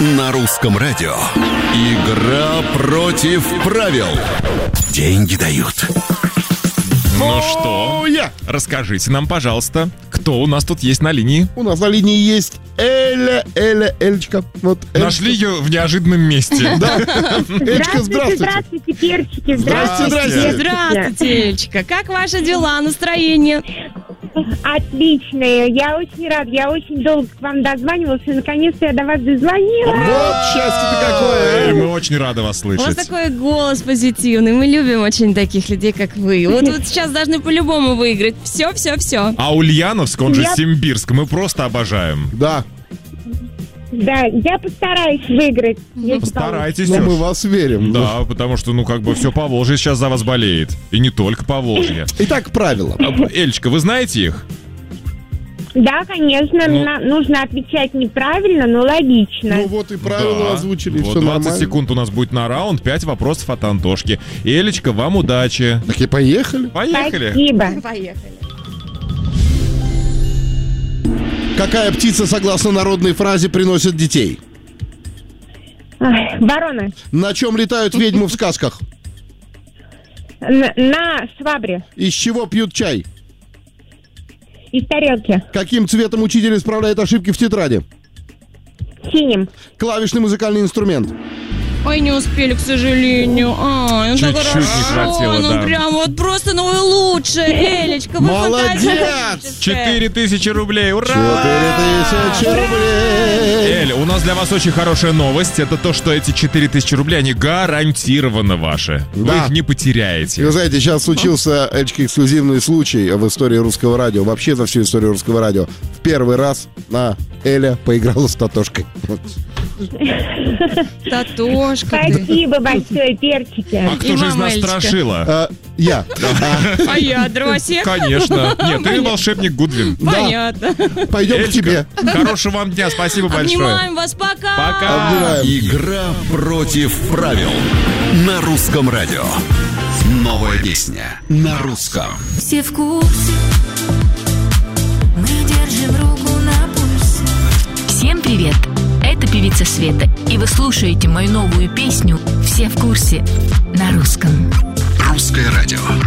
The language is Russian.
На русском радио. Игра против правил. Деньги дают. Ну что, расскажите нам, пожалуйста, кто у нас тут есть на линии? У нас на линии есть Элечка. Вот Нашли ее в неожиданном месте. Да. Элечка, здравствуйте. Здравствуйте, перчики. Здравствуйте. Здравствуйте, Элечка. Как ваши дела, настроение? Отличные. Я очень рада. Я очень долго к вам дозванивалась, и наконец-то я до вас дозвонилась. Вот счастье-то какое. Эй, мы очень рады вас У вас слышать. такой голос позитивный. Мы любим очень таких людей, как вы. Вот сейчас должны по-любому выиграть. Все. А Ульяновск, он же Я- Симбирск, мы просто обожаем. Да, Да, я постараюсь выиграть. если Постарайтесь но уж. мы вас верим. Да, потому что, все Поволжье сейчас за вас болеет. И не только Поволжье. Итак, правила. Эльчка, вы знаете их? получится. Да, конечно, нужно отвечать неправильно, но логично. Ну вот и правила Да. озвучили, Вот все 20 нормально. секунд у нас будет на раунд, 5 вопросов от Антошки. Элечка, вам удачи. Так и поехали. Поехали. Спасибо. Поехали. Какая птица, согласно народной фразе, приносит детей? Ай, ворона. На чем летают ведьмы в сказках? На швабре. Из чего пьют чай? Из тарелки. Каким цветом учитель исправляет ошибки в тетради? Синим. Клавишный музыкальный инструмент. Ой, не успели, к сожалению. Ай, ну так Чуть-чуть хорошо. не хватило, ну да. прям вот просто, ну вы лучше, Элечка. Вы Молодец! фантастическая. 4000 рублей, ура! 4000 рублей. Эль, у нас для вас очень хорошая новость. Это то, что эти 4000 рублей, они гарантированно ваши. Вы Да. их не И потеряете. вы знаете, сейчас случился, Эльчка, эксклюзивный случай в истории русского радио, вообще за всю историю русского радио. В первый раз Эля поиграла с Татошкой. Татошка ты. Спасибо большое, перчики. А кто же из нас Эльчка. страшила? Я. А я дровосек? Конечно. Нет, ты волшебник Гудвин. Понятно. Пойдем к тебе. Эльчка, хорошего вам дня, спасибо большое. Обнимаем вас, пока. Пока. Обнимаем. Игра против правил. На русском радио. Новая песня на русском. Все в курсе, мы держим руку на пульсе. Всем привет, это певица Света, и вы слушаете мою новую песню «Все в курсе» на русском. Русское радио.